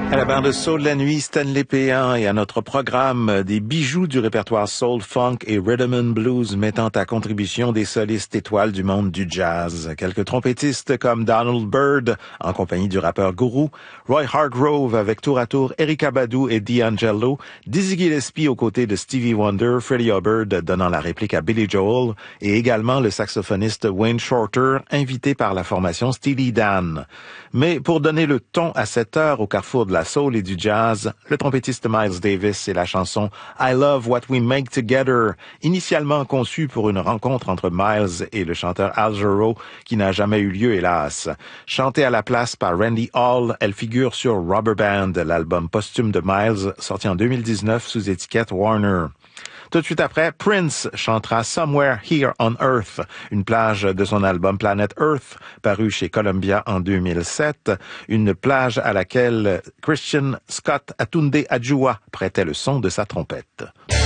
À la barre de Soul de la nuit, Stanley Péan, et à notre programme des bijoux du répertoire soul, funk et rhythm and blues mettant à contribution des solistes étoiles du monde du jazz. Quelques trompettistes comme Donald Byrd en compagnie du rappeur Guru, Roy Hargrove avec tour à tour Erykah Badu et D'Angelo, Dizzy Gillespie aux côtés de Stevie Wonder, Freddie Hubbard donnant la réplique à Billy Joel et également le saxophoniste Wayne Shorter invité par la formation Steely Dan. Mais pour donner le ton à cette heure au carrefour de la soul et du jazz, le trompettiste Miles Davis et la chanson I Love What We Make Together, initialement conçue pour une rencontre entre Miles et le chanteur Al Jarreau, qui n'a jamais eu lieu hélas. Chantée à la place par Randy Hall, elle figure sur Rubber Band, l'album posthume de Miles, sorti en 2019 sous étiquette Warner. Tout de suite après, Prince chantera Somewhere Here on Earth, une plage de son album Planet Earth, paru chez Columbia en 2007, une plage à laquelle Christian Scott Atunde Adjua prêtait le son de sa trompette.